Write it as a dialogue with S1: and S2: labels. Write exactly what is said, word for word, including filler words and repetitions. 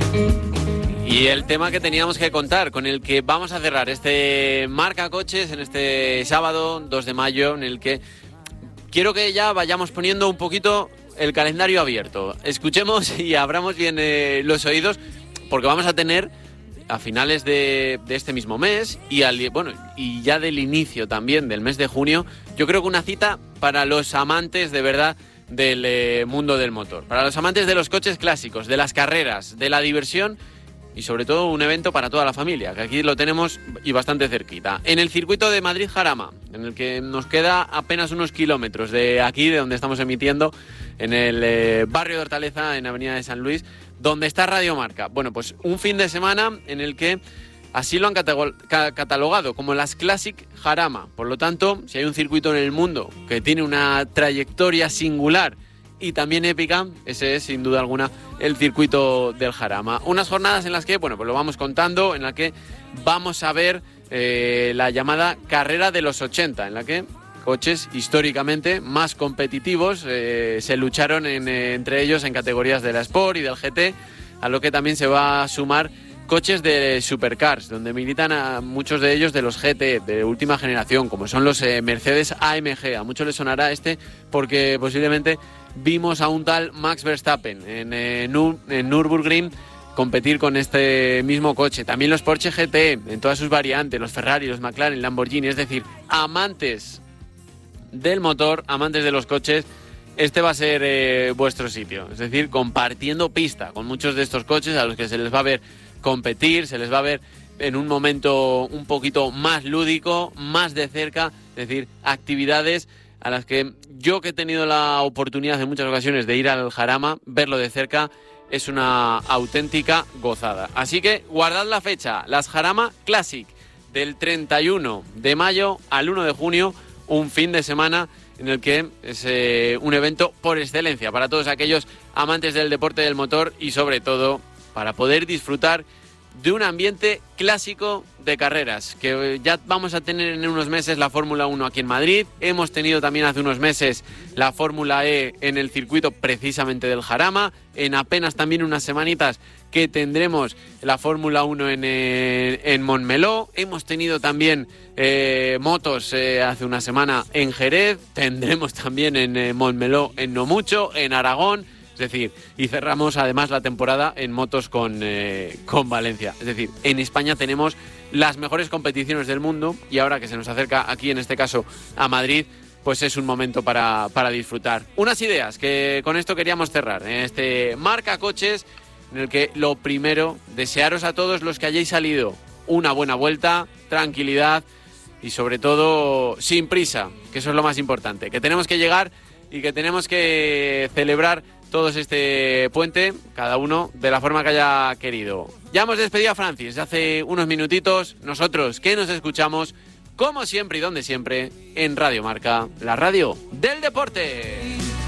S1: Y el tema que teníamos que contar, con el que vamos a cerrar este Marca Coches en este sábado dos de mayo, en el que quiero que ya vayamos poniendo un poquito el calendario abierto. Escuchemos y abramos bien eh, los oídos, porque vamos a tener a finales de, de este mismo mes y, al, bueno, y ya del inicio también del mes de junio, yo creo que una cita para los amantes de verdad del eh, mundo del motor, para los amantes de los coches clásicos, de las carreras, de la diversión y sobre todo un evento para toda la familia, que aquí lo tenemos y bastante cerquita. En el circuito de Madrid-Jarama, en el que nos queda apenas unos kilómetros de aquí, de donde estamos emitiendo, en el eh, barrio de Hortaleza, en Avenida de San Luis, donde está Radio Marca. Bueno, pues un fin de semana en el que así lo han catalogado como las Classic Jarama. Por lo tanto, si hay un circuito en el mundo que tiene una trayectoria singular y también épica, ese es sin duda alguna el circuito del Jarama. Unas jornadas en las que, bueno, pues lo vamos contando, en la que vamos a ver eh, la llamada carrera de los ochenta, en la que coches históricamente más competitivos eh, se lucharon en, eh, entre ellos en categorías de la Sport y del G T, a lo que también se va a sumar coches de supercars, donde militan a muchos de ellos de los G T de última generación, como son los eh, Mercedes A M G. A muchos les sonará este porque posiblemente vimos a un tal Max Verstappen en, eh, Nur- en Nürburgring competir con este mismo coche. También los Porsche G T en todas sus variantes, los Ferrari, los McLaren, Lamborghini, es decir, amantes del motor, amantes de los coches, este va a ser eh, vuestro sitio. Es decir, compartiendo pista con muchos de estos coches a los que se les va a ver competir, se les va a ver en un momento un poquito más lúdico, más de cerca, es decir, actividades a las que yo, que he tenido la oportunidad en muchas ocasiones de ir al Jarama, verlo de cerca, es una auténtica gozada. Así que guardad la fecha, las Jarama Classic, del treinta y uno de mayo al uno de junio, un fin de semana en el que es eh, un evento por excelencia para todos aquellos amantes del deporte del motor y sobre todo para poder disfrutar de un ambiente clásico de carreras, que ya vamos a tener en unos meses la Fórmula uno aquí en Madrid. Hemos tenido también hace unos meses la Fórmula E en el circuito precisamente del Jarama. En apenas también unas semanitas que tendremos la Fórmula uno en, eh, en Montmeló. Hemos tenido también eh, motos eh, hace una semana en Jerez. Tendremos también en eh, Montmeló en no mucho, en Aragón. Es decir, y cerramos además la temporada en motos con, eh, con Valencia. Es decir, en España tenemos las mejores competiciones del mundo y ahora que se nos acerca aquí, en este caso, a Madrid, pues es un momento para, para disfrutar. Unas ideas que con esto queríamos cerrar en este Marca Coches, en el que lo primero, desearos a todos los que hayáis salido una buena vuelta, tranquilidad y sobre todo sin prisa, que eso es lo más importante, que tenemos que llegar y que tenemos que celebrar todos este puente, cada uno de la forma que haya querido. Ya hemos despedido a Francis hace unos minutitos. Nosotros que nos escuchamos, como siempre y donde siempre, en Radio Marca, la radio del deporte.